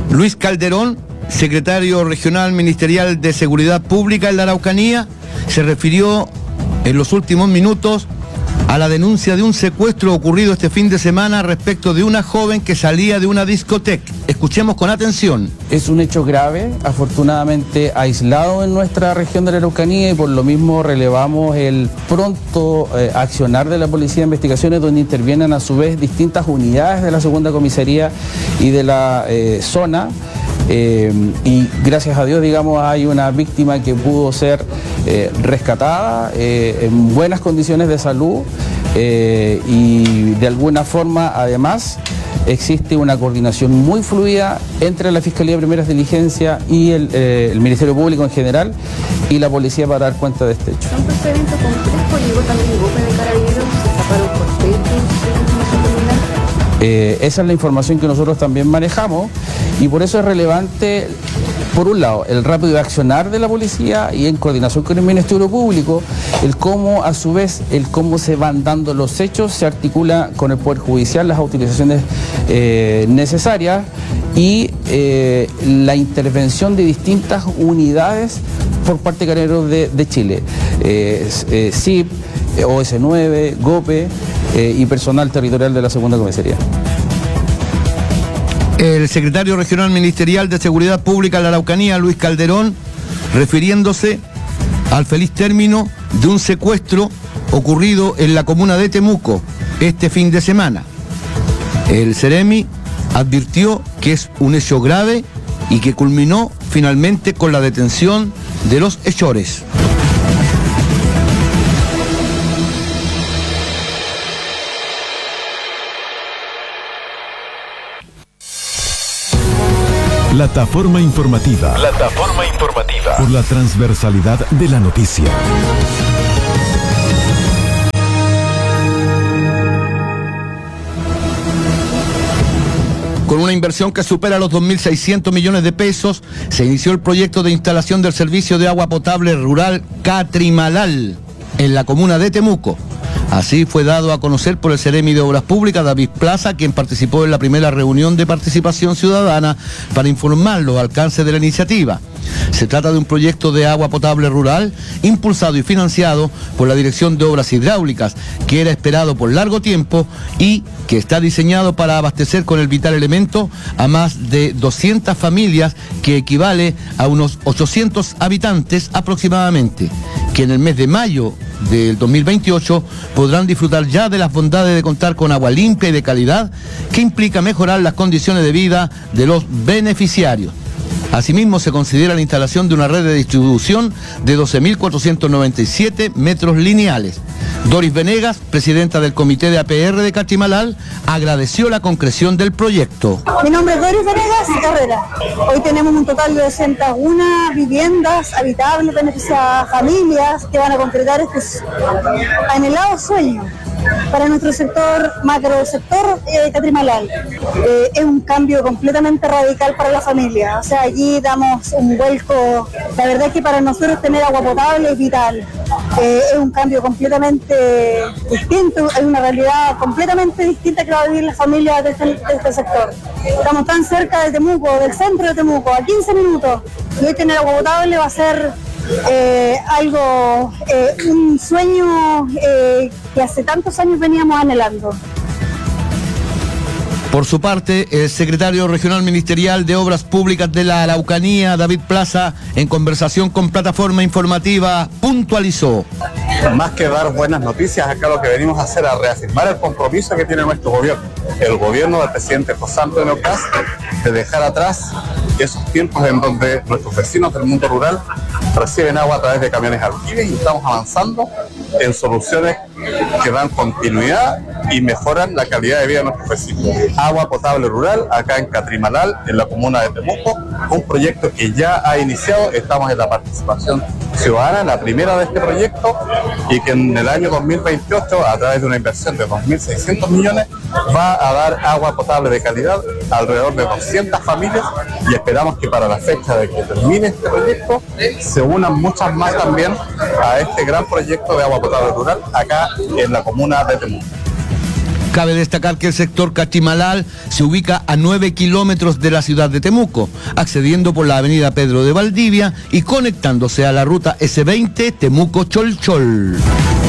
Luis Calderón, secretario regional ministerial de Seguridad Pública en la Araucanía, se refirió en los últimos minutos a la denuncia de un secuestro ocurrido este fin de semana respecto de una joven que salía de una discoteca. Escuchemos con atención. Es un hecho grave, afortunadamente aislado en nuestra región de la Araucanía, y por lo mismo relevamos el pronto accionar de la Policía de Investigaciones, donde intervienen a su vez distintas unidades de la segunda comisaría y de la zona. Y gracias a Dios, digamos, hay una víctima que pudo ser rescatada en buenas condiciones de salud, y de alguna forma además existe una coordinación muy fluida entre la Fiscalía de Primeras Diligencias y el Ministerio Público en general y la policía para dar cuenta de este hecho. ¿Un procedimiento complejo? ¿Llegó también el golpe de carabineros? ¿Se taparon cortes? Esa es la información que nosotros también manejamos, y por eso es relevante, por un lado, el rápido accionar de la policía y en coordinación con el Ministerio Público, el cómo, a su vez, el cómo se van dando los hechos, se articula con el Poder Judicial las utilizaciones necesarias y la intervención de distintas unidades por parte de Carabineros de Chile, CIP, OS9, GOPE y personal territorial de la segunda comisaría. El secretario regional ministerial de Seguridad Pública en la Araucanía, Luis Calderón, refiriéndose al feliz término de un secuestro ocurrido en la comuna de Temuco este fin de semana. El Ceremi advirtió que es un hecho grave y que culminó finalmente con la detención de los hechores. Plataforma informativa. Por la transversalidad de la noticia. Con una inversión que supera los 2.600 millones de pesos, se inició el proyecto de instalación del servicio de agua potable rural Catrimalal en la comuna de Temuco. Así fue dado a conocer por el Ceremi de Obras Públicas, David Plaza, quien participó en la primera reunión de participación ciudadana para informar los alcances de la iniciativa. Se trata de un proyecto de agua potable rural impulsado y financiado por la Dirección de Obras Hidráulicas, que era esperado por largo tiempo y que está diseñado para abastecer con el vital elemento a más de 200 familias, que equivale a unos 800 habitantes aproximadamente, que en el mes de mayo del 2028 podrán disfrutar ya de las bondades de contar con agua limpia y de calidad, que implica mejorar las condiciones de vida de los beneficiarios. Asimismo, se considera la instalación de una red de distribución de 12.497 metros lineales. Doris Venegas, presidenta del Comité de APR de Catrimalal, agradeció la concreción del proyecto. Mi nombre es Doris Venegas Herrera. Hoy tenemos un total de 201 viviendas habitables, beneficiadas, familias que van a concretar este anhelado sueño para nuestro sector, macro sector Catrimalal. Es un cambio completamente radical para la familia. O sea, allí damos un vuelco. La verdad es que para nosotros tener agua potable es vital. Es un cambio completamente distinto, es una realidad completamente distinta que va a vivir las familias de este sector. Estamos tan cerca de Temuco, del centro de Temuco, a 15 minutos. Y hoy tener agua potable va a ser un sueño que hace tantos años veníamos anhelando. Por su parte, el secretario regional ministerial de Obras Públicas de la Araucanía, David Plaza, en conversación con Plataforma Informativa, puntualizó. Más que dar buenas noticias, acá lo que venimos a hacer es reafirmar el compromiso que tiene nuestro gobierno, el gobierno del presidente José Antonio Kast, de dejar atrás esos tiempos en donde nuestros vecinos del mundo rural reciben agua a través de camiones aljibes, y estamos avanzando en soluciones que dan continuidad y mejoran la calidad de vida de nuestros vecinos. Agua potable rural acá en Catrimalal, en la comuna de Temuco, un proyecto que ya ha iniciado. Estamos en la participación ciudadana, la primera de este proyecto, y que en el año 2028, a través de una inversión de 2.600 millones, va a dar agua potable de calidad a alrededor de 200 familias, y esperamos que para la fecha de que termine este proyecto se unan muchas más también a este gran proyecto de agua potable rural acá en la comuna de Temuco. Cabe destacar que el sector Cachimalal se ubica a 9 kilómetros de la ciudad de Temuco, accediendo por la avenida Pedro de Valdivia y conectándose a la ruta S20 Temuco-Cholchol.